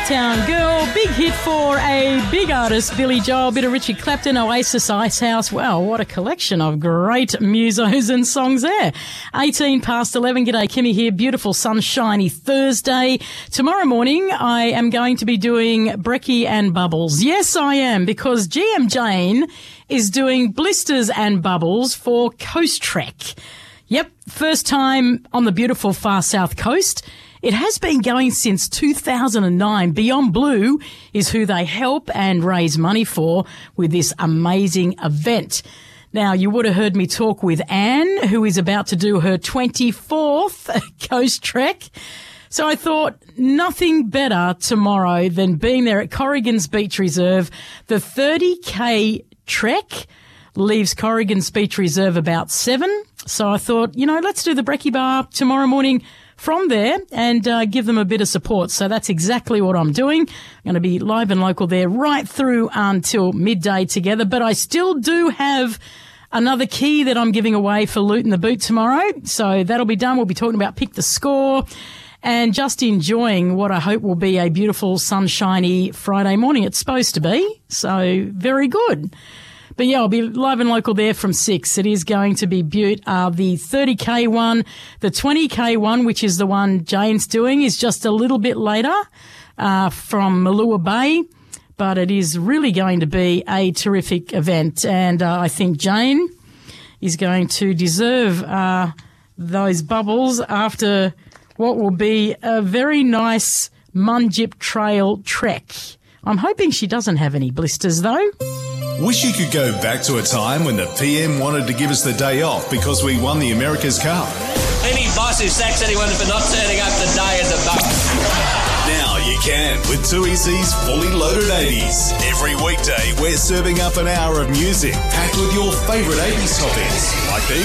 Uptown Girl, big hit for a big artist, Billy Joel, a bit of Richie Clapton, Oasis, Icehouse. Wow, what a collection of great musos and songs there. 11 G'day, Kimmy here. Beautiful sunshiny Thursday. Tomorrow morning, I am going to be doing Brekkie and Bubbles. Yes, I am, because GM Jane is doing blisters and bubbles for Coast Trek. Yep, first time on the beautiful far south coast. It has been going since 2009. Beyond Blue is who they help and raise money for with this amazing event. Now, you would have heard me talk with Anne, who is about to do her 24th Coast Trek. So I thought nothing better tomorrow than being there at Corrigan's Beach Reserve. The 30K trek leaves Corrigan's Beach Reserve about 7. So I thought, let's do the Brekkie Bar tomorrow morning from there and give them a bit of support. So that's exactly what I'm doing. I'm going to be live and local there right through until midday together. But I still do have another key that I'm giving away for Loot in the Boot tomorrow. So that'll be done. We'll be talking about Pick the Score and just enjoying what I hope will be a beautiful sunshiny Friday morning. It's supposed to be. So very good. But yeah, I'll be live and local there from 6. It is going to be beaut. The 30K one, the 20K one, which is the one Jane's doing, is just a little bit later, from Malua Bay. But it is really going to be a terrific event. And, I think Jane is going to deserve, those bubbles after what will be a very nice Munjip Trail trek. I'm hoping she doesn't have any blisters though. Wish you could go back to a time when the PM wanted to give us the day off because we won the America's Cup. Any boss who sacks anyone for not turning up the day is a bum. Now you can with 2EC's Fully Loaded 80s. Every weekday we're serving up an hour of music packed with your favourite 80s topics like these.